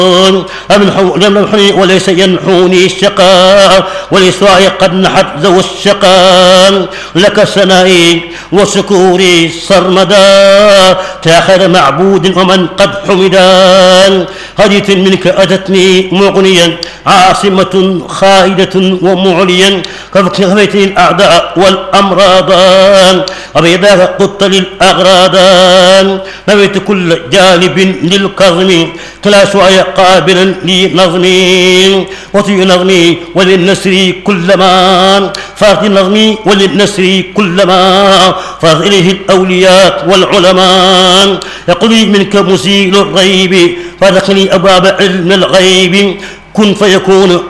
يمنحني وليس ينحوني الشقاء، ولسواي قد نحت ذو الشقاء. لك ثنائي وشكوري سرمدا، تاخر معبود ومن قد حمدا. هدية منك أتتني مغنيا، عاصمة خالدة ومعليا، كفيت الأعداء والأمراض، أبيضاك قدت للأغراض. نويت كل جانب للكظم، كلا سواي قابلا لنظمي. وطي نظمي وللنسر كلما فاغت نظمي وللنسر كلما فاغ إليه الأولياء والعلماء. يقضي منك مزيل الريب، فادخلني أبواب علم الغيب، كن فيكون